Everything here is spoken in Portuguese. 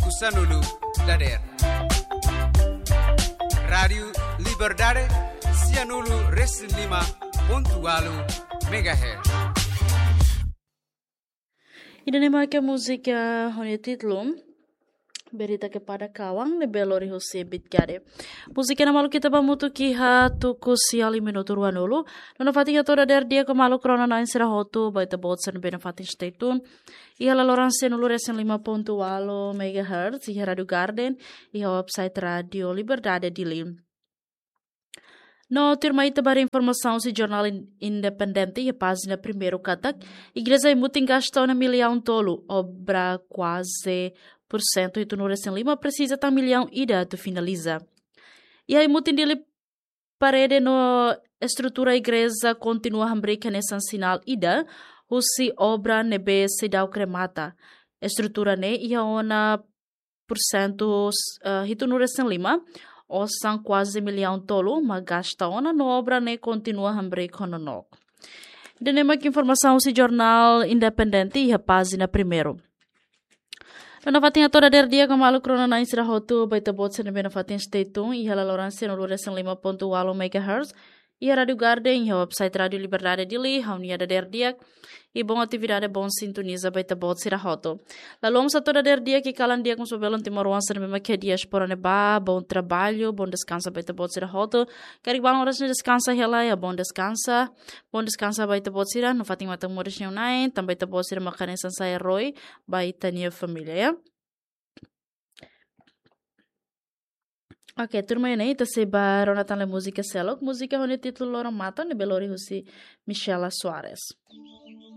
Kusanulu Dader Radio Liberdade Sianulu Resinima Pontualu Megahertz. Inanema que a música onde título berita kepada kawang ne belori Jose Bitgare. Música na malu kita bamutu ki ha tuku siali minuto ruanulu. Nona fatinha toda der dia ko malu krona na insira hotu baita botsen bena fatin stay tune. Iha la loranse nulu resen 5.8 MHz iha Radio Garden iha website Radio Liberdade di Lim. No termaita para informação se jornal independente e a página primeiro katak igreja imutin gastou na milhão tolo obra quase por cento e tu no recém lima precisa tá milhão ida tu finaliza e aí mutin dele parede no estrutura igreja continua hambrica nessa sinal ida o se obra nebe se dá o cremata estrutura ne e a ona por cento hitu no recém lima ou são quase milhão tolo, mas gasta ona no obra ne continua hambre konono. Denema que informação se jornal independente e a página primeiro. Na fatinha toda der dia como alu krona na insira hotu baita botse ne bena fatin stetun e ela loranse no luresen 5.8 MHz e a Radio Garden e a website Radio Liberdade de Li, a unia der dia e bom atividade bom sintoniza baita botse ra hotu. La lomsa toda der dia que calan dia com sobelon timoruansa ne bema que dias por ne ba, bom trabalho, bom descansa baita botse ra hotu. Quero que horas ne descansa ela e bom descansa baita botse ra no fatin mata moris ne nai, também baita botse ra makane sansa eroi baita nia família, ya. Ok, turma ini kita sebar Ronatan le música selok, música onde título loro mata ne belori husi Michela Soares.